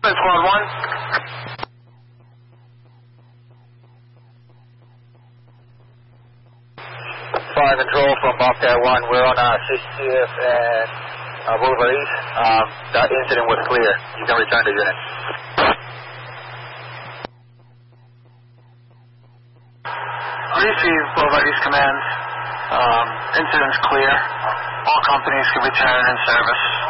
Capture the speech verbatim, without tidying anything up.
Squad one. Fire control from Bobcat one. We're on uh, sixtieth and uh, Boulevard East. Um, that incident was clear. You can return to unit. Receive Boulevard East Command. Um, incident's clear. All companies can return in service.